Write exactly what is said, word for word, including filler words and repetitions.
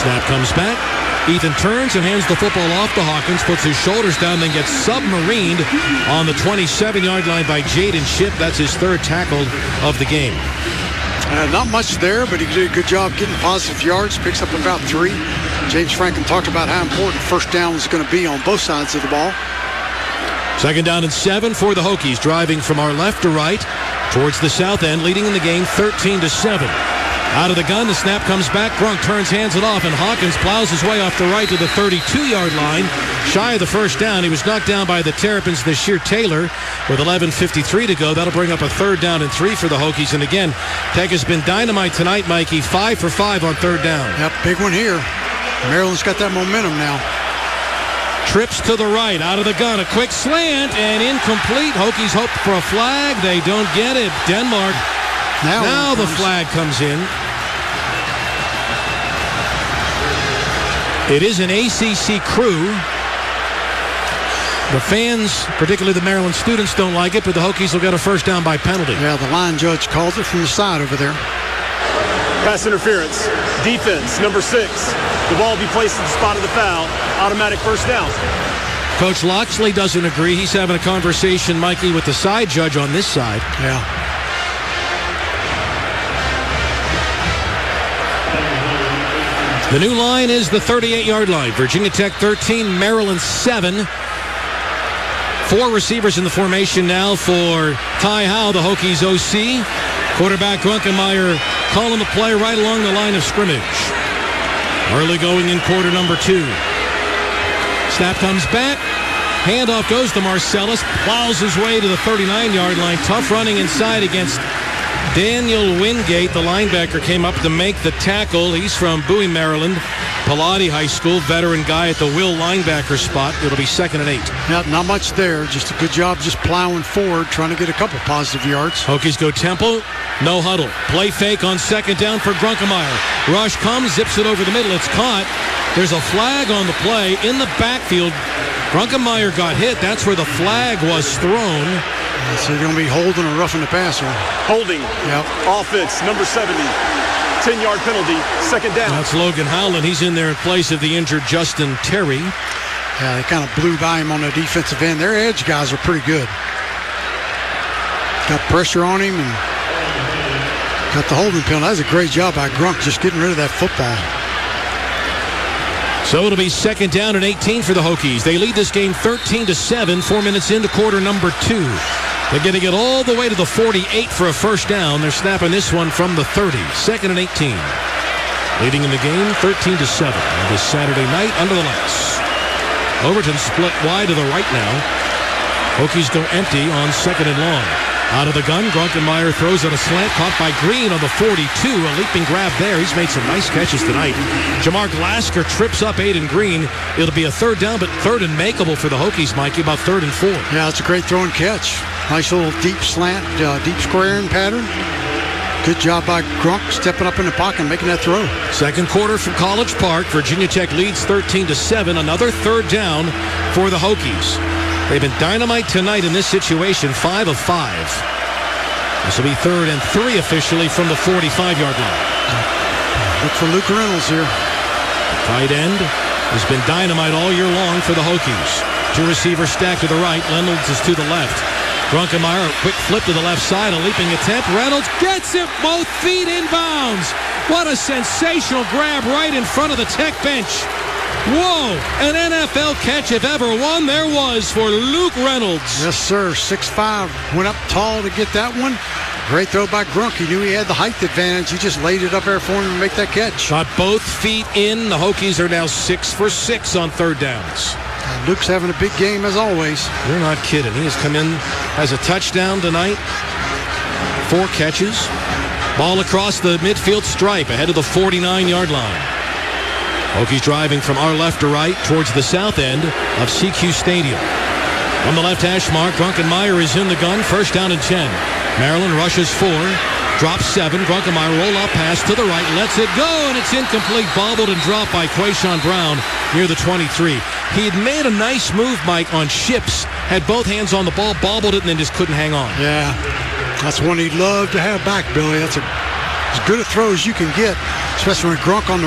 Snap comes back. Ethan turns and hands the football off to Hawkins, puts his shoulders down, then gets submarined on the twenty-seven-yard line by Jaden Shipp. That's his third tackle of the game. Uh, not much there, but he did a good job getting positive yards. Picks up about three. James Franklin talked about how important first down is going to be on both sides of the ball. Second down and seven for the Hokies, driving from our left to right towards the south end, leading in the game thirteen to seven. Out of the gun, the snap comes back. Grunk turns, hands it off, and Hawkins plows his way off the right to the thirty-two-yard line. Shy of the first down. He was knocked down by the Terrapins, the Sheer Taylor, with eleven fifty-three to go. That'll bring up a third down and three for the Hokies. And again, Tech has been dynamite tonight, Mikey. Five for five on third down. Yep, big one here. Maryland's got that momentum now. Trips to the right, out of the gun, a quick slant, and incomplete. Hokies hope for a flag. They don't get it. Denmark. Now, now the flag comes in. It is an A C C crew. The fans, particularly the Maryland students, don't like it, but the Hokies will get a first down by penalty. Yeah, the line judge calls it from the side over there. Pass interference. Defense, number six. The ball will be placed at the spot of the foul. Automatic first down. Coach Loxley doesn't agree. He's having a conversation, Mikey, with the side judge on this side. Yeah. The new line is the thirty-eight-yard line. Virginia Tech thirteen, Maryland seven. Four receivers in the formation now for Ty Howe, the Hokies O C. Quarterback Grunkemeyer calling the play right along the line of scrimmage. Early going in quarter number two. Snap comes back. Handoff goes to Marcellus. Plows his way to the thirty-nine-yard line. Tough running inside against Daniel Wingate, the linebacker, came up to make the tackle. He's from Bowie, Maryland. Pilati High School, veteran guy at the will linebacker spot. It'll be second and eight. Yeah, not much there. Just a good job just plowing forward, trying to get a couple positive yards. Hokies go tempo, no huddle. Play fake on second down for Grunkemeyer. Rush comes, zips it over the middle. It's caught. There's a flag on the play in the backfield. Grunkemeyer got hit. That's where the flag was thrown. So you're going to be holding or roughing the passer. Holding. Yep. Offense, number seventy. ten-yard penalty, second down. That's Logan Howland. He's in there in place of the injured Justin Terry. Yeah, they kind of blew by him on the defensive end. Their edge guys are pretty good. Got pressure on him and got the holding penalty. That was a great job by Grunk just getting rid of that football. So it'll be second down and eighteen for the Hokies. They lead this game thirteen to seven, four minutes into quarter number two. They're getting it all the way to the forty-eight for a first down. They're snapping this one from the thirty. Second and eighteen. Leading in the game thirteen to seven on this Saturday night under the lights. Overton split wide to the right now. Hokies go empty on second and long. Out of the gun, Grunkemeyer throws it a slant, caught by Green on the forty-two. A leaping grab there. He's made some nice catches tonight. Jamar Glasker trips up Aiden Green. It'll be a third down, but third and makeable for the Hokies, Mikey, about third and four. Yeah, it's a great throw and catch. Nice little deep slant, uh, deep squaring pattern. Good job by Grunk stepping up in the pocket and making that throw. Second quarter from College Park. Virginia Tech leads thirteen to seven. Another third down for the Hokies. They've been dynamite tonight in this situation, five of five. This will be third and three officially from the forty-five-yard line. Look for Luke Reynolds here. Tight end has been dynamite all year long for the Hokies. Two receivers stacked to the right. Reynolds is to the left. Grunkemeyer, a quick flip to the left side, a leaping attempt. Reynolds gets it, both feet inbounds. What a sensational grab right in front of the Tech bench. Whoa, an N F L catch if ever one there was for Luke Reynolds. Yes, sir, six five, went up tall to get that one. Great throw by Grunk. He knew he had the height advantage. He just laid it up there for him to make that catch. Got both feet in. The Hokies are now six for six on third downs. And Luke's having a big game as always. You're not kidding. He has come in as a touchdown tonight. Four catches. Ball across the midfield stripe ahead of the forty-nine-yard line. Hokies driving from our left to right towards the south end of C Q Stadium. From the left hash mark, Grunkemeyer is in the gun. First down and ten. Maryland rushes four. Drops seven. Grunkemeyer roll-off pass to the right. Lets it go, and it's incomplete. Bobbled and dropped by Quayshawn Brown near the twenty-three. He had made a nice move, Mike, on Ships. Had both hands on the ball, bobbled it, and then just couldn't hang on. Yeah, that's one he'd love to have back, Billy. That's a, as good a throw as you can get, especially when Grunk on the